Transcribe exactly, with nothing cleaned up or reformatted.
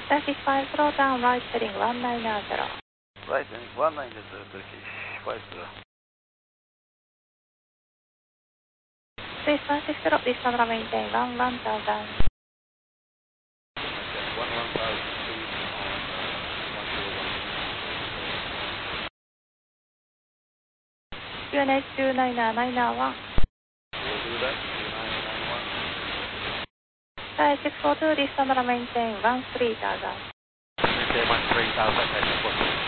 Turkish five zero down right heading one nine zero. Right heading one nine zero, Turkish five zero. Please one six zero, please camera maintain one one thousand. one one thousand, please on one zero one. Q N H two nine nine one. We'll do that, two nine nine one. Sky six four two, please camera maintain one three thousand. Maintain one three thousand,